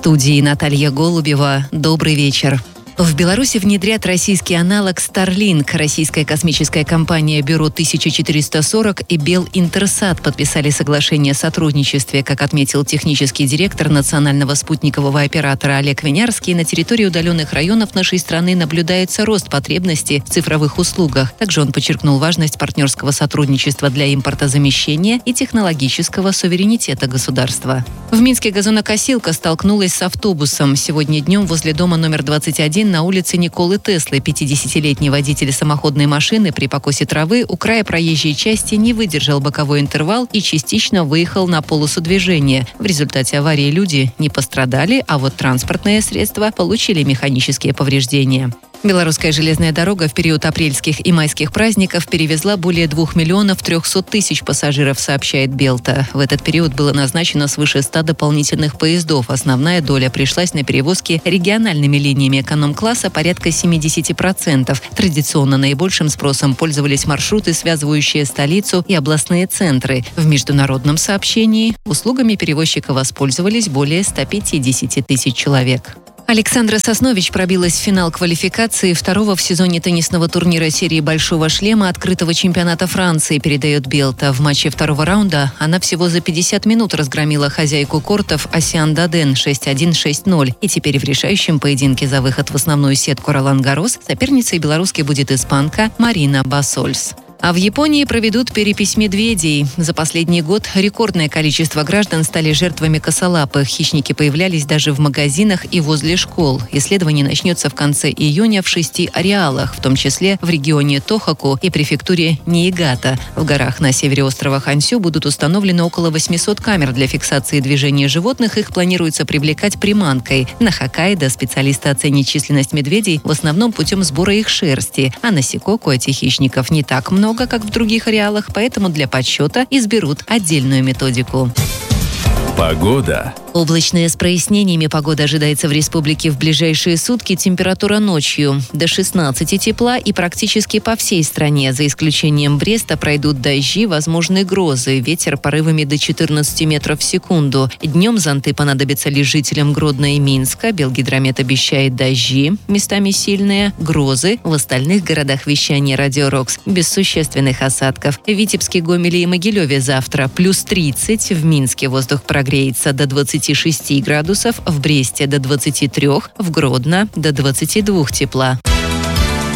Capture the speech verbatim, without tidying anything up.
студии Наталья Голубева. Добрый вечер. В Беларуси внедрят российский аналог Starlink. Российская космическая компания Бюро тысяча четыреста сорок и Белинтерсат подписали соглашение о сотрудничестве. Как отметил технический директор национального спутникового оператора Олег Винярский, на территории удаленных районов нашей страны наблюдается рост потребностей в цифровых услугах. Также он подчеркнул важность партнерского сотрудничества для импортозамещения и технологического суверенитета государства. В Минске газонокосилка столкнулась с автобусом. Сегодня днем возле дома номер двадцать один на улице Николы Теслы пятидесятилетний водитель самоходной машины при покосе травы у края проезжей части не выдержал боковой интервал и частично выехал на полосу движения. В результате аварии люди не пострадали, а вот транспортные средства получили механические повреждения. Белорусская железная дорога в период апрельских и майских праздников перевезла более двух миллионов трехсот тысяч пассажиров, сообщает Белта. В этот период было назначено свыше ста дополнительных поездов. Основная доля пришлась на перевозки региональными линиями эконом-класса, порядка семьдесят процентов. Традиционно наибольшим спросом пользовались маршруты, связывающие столицу и областные центры. В международном сообщении услугами перевозчика воспользовались более ста пятидесяти тысяч человек. Александра Соснович пробилась в финал квалификации второго в сезоне теннисного турнира серии «Большого шлема» открытого чемпионата Франции, передает Белта. В матче второго раунда она всего за пятьдесят минут разгромила хозяйку кортов Асиан Даден шесть один - шесть ноль. И теперь в решающем поединке за выход в основную сетку Ролан-Гаррос соперницей белорусской будет испанка Марина Басольс. А в Японии проведут перепись медведей. За последний год рекордное количество граждан стали жертвами косолапых. Хищники появлялись даже в магазинах и возле школ. Исследование начнется в конце июня в шести ареалах, в том числе в регионе Тохоку и префектуре Ниигата. В горах на севере острова Хансю будут установлены около восьмисот камер для фиксации движения животных. Их планируется привлекать приманкой. На Хоккайдо специалисты оценят численность медведей в основном путем сбора их шерсти. А на Сикоку этих хищников не так много, много, как в других ареалах, поэтому для подсчета изберут отдельную методику. Погода. Облачная с прояснениями погода ожидается в республике в ближайшие сутки. Температура ночью до шестнадцати тепла и практически по всей стране. За исключением Бреста пройдут дожди, возможны грозы. Ветер порывами до четырнадцати метров в секунду. Днем зонты понадобятся лишь жителям Гродно и Минска. Белгидромет обещает дожди, местами сильные, грозы. В остальных городах вещания Радио Рокс без существенных осадков. В Витебске, Гомеле и Могилеве завтра плюс тридцать. В Минске воздух прогреется до двадцати шести градусов, в Бресте до двадцати трёх, в Гродно до двадцати двух тепла.